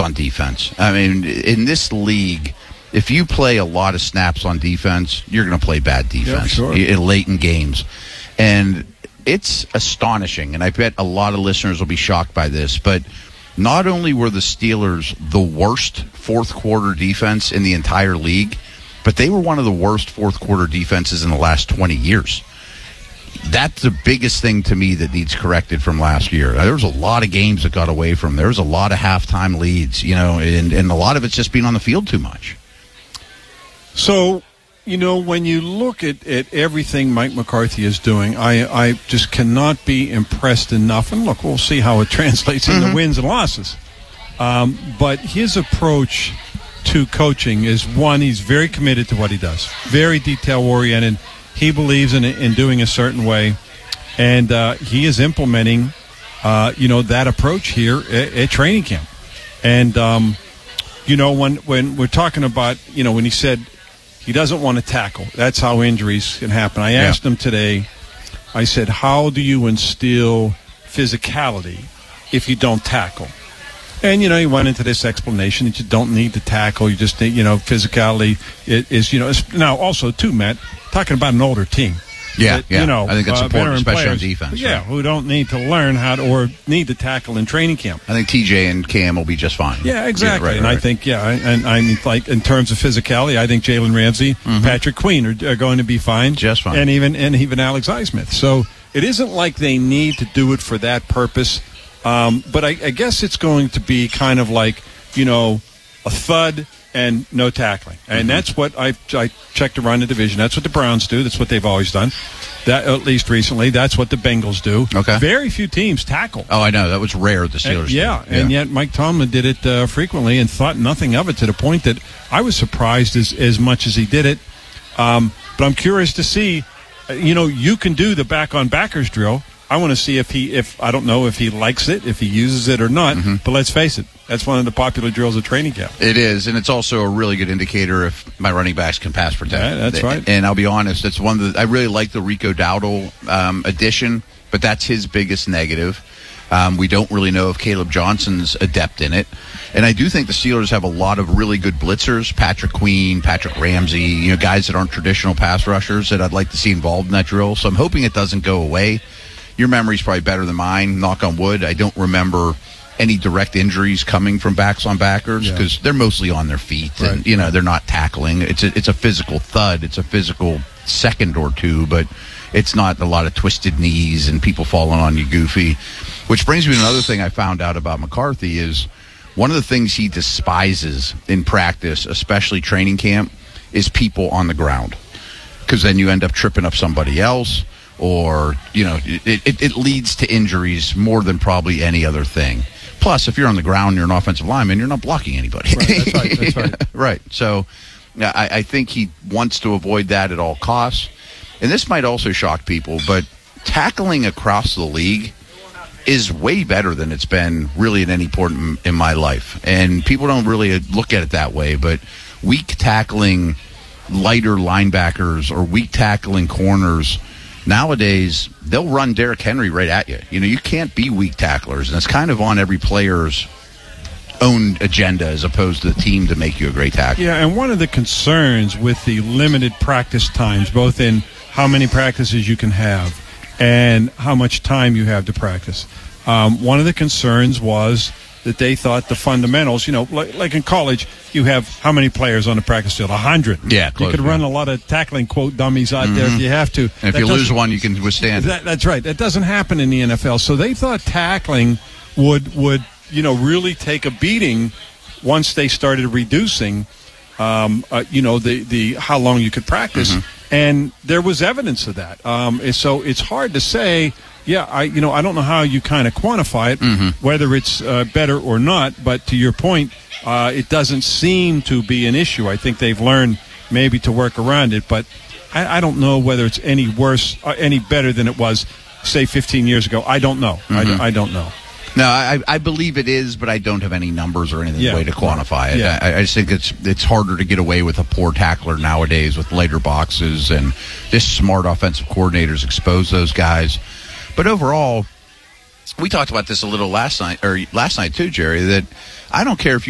on defense. I mean, in this league, if you play a lot of snaps on defense, you're going to play bad defense late in games. And it's astonishing, and I bet a lot of listeners will be shocked by this, but not only were the Steelers the worst fourth-quarter defense in the entire league, but they were one of the worst fourth-quarter defenses in the last 20 years. That's the biggest thing to me that needs corrected from last year. There was a lot of games that got away from them. There was a lot of halftime leads, and a lot of it's just being on the field too much. So, when you look at everything Mike McCarthy is doing, I just cannot be impressed enough. And look, we'll see how it translates into wins and losses. But his approach to coaching is, one, he's very committed to what he does, very detail-oriented. He believes in doing a certain way, and he is implementing, that approach here at training camp. And, when we're talking about, when he said he doesn't want to tackle, that's how injuries can happen. I asked him today, I said, how do you instill physicality if you don't tackle? And, he went into this explanation that you don't need to tackle. You just need, physicality is, now also, too, Matt, talking about an older team. Yeah. I think that's important, especially on defense. Yeah, right? Who don't need to learn how to, or need to tackle in training camp. I think TJ and Cam will be just fine. Yeah, exactly. I think, and I mean, like, in terms of physicality, I think Jalen Ramsey, Patrick Queen are going to be fine. Just fine. And even Alex Highsmith. So it isn't like they need to do it for that purpose. But I guess it's going to be kind of like, a thud and no tackling. And that's what I checked around the division. That's what the Browns do. That's what they've always done. That, at least recently, that's what the Bengals do. Okay. Very few teams tackle. Oh, I know. That was rare, the Steelers. And yet Mike Tomlin did it frequently and thought nothing of it, to the point that I was surprised as much as he did it. But I'm curious to see, you can do the back-on-backers drill. I want to see if I don't know if he likes it, if he uses it or not. But let's face it, that's one of the popular drills at training camp. It is, and it's also a really good indicator if my running backs can pass protect. Yeah, that's right. And I'll be honest, it's one of I really like the Rico Dowdle addition, but that's his biggest negative. We don't really know if Caleb Johnson's adept in it. And I do think the Steelers have a lot of really good blitzers, Patrick Queen, Patrick Ramsey, guys that aren't traditional pass rushers that I'd like to see involved in that drill. So I'm hoping it doesn't go away. Your memory's probably better than mine, knock on wood. I don't remember any direct injuries coming from backs on backers because they're mostly on their feet and, they're not tackling. It's a physical thud. It's a physical second or two, but it's not a lot of twisted knees and people falling on you goofy. Which brings me to another thing I found out about McCarthy is one of the things he despises in practice, especially training camp, is people on the ground. Because then you end up tripping up somebody else. Or, it leads to injuries more than probably any other thing. Plus, if you're on the ground, you're an offensive lineman, you're not blocking anybody. Right, that's right. Right. So I think he wants to avoid that at all costs. And this might also shock people, but tackling across the league is way better than it's been really at any point in my life. And people don't really look at it that way, but weak tackling lighter linebackers or weak tackling corners, nowadays, they'll run Derrick Henry right at you. You can't be weak tacklers, and it's kind of on every player's own agenda as opposed to the team to make you a great tackler. Yeah, and one of the concerns with the limited practice times, both in how many practices you can have and how much time you have to practice, one of the concerns was that they thought the fundamentals, like in college, you have how many players on the practice field? 100. Yeah, you could run a lot of tackling, quote, dummies out there if you have to. And if you lose one, you can withstand it. That's right. That doesn't happen in the NFL. So they thought tackling would really take a beating once they started reducing, the how long you could practice. And there was evidence of that. So it's hard to say. Yeah, I don't know how you kind of quantify it, whether it's better or not. But to your point, it doesn't seem to be an issue. I think they've learned maybe to work around it. But I don't know whether it's any worse, any better than it was, say, 15 years ago. I don't know. I don't know. No, I believe it is, but I don't have any numbers or anything way to quantify it. Yeah. I just think it's harder to get away with a poor tackler nowadays with later boxes, and just smart offensive coordinators expose those guys. But overall, we talked about this a little last night too, Jerry, that I don't care if you